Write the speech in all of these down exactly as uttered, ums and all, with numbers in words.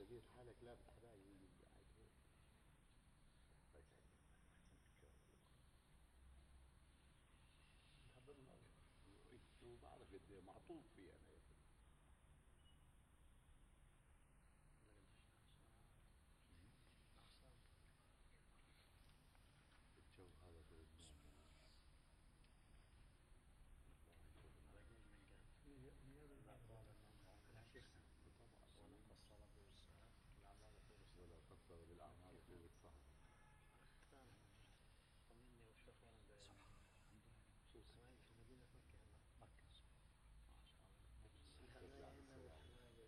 لقيت حالك لابس حبايب وقاعد هيك. الله يسعدك. وبعرف قد ايه معطوف فيه انا يا اخي. الجو هذا بلبنان ولا قصر بالاعمال طول السهر. ترجع بالسلامة.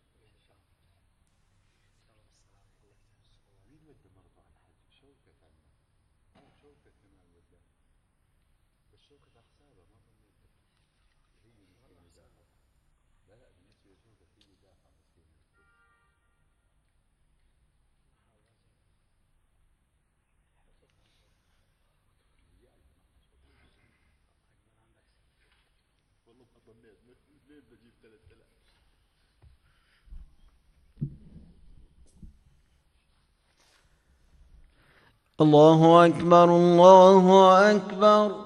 مين وده مرضى على الحج؟ شوكت عنا. اه شوكت كمان وده. بس شوكت على حسابها ما ظنيتك. هي مسكينة دافع. لا لا بالنسبة لشوكت هي دافع مسكينة مسكينة. ريال ما شوكت. والله ما ظنيت منين بجيب ثلاث آلاف. الله أكبر الله أكبر.